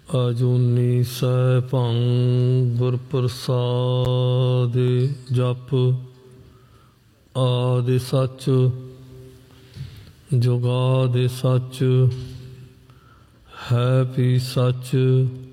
ਅਜੂਨੀ ਸੈਭੰ ਗੁਰ ਪ੍ਰਸਾਦਿ। ਜਪੁ ਆਦਿ ਸਚ ਜੁਗਾਦਿ ਸਚ ਹੈ ਵੀ ਸਚ।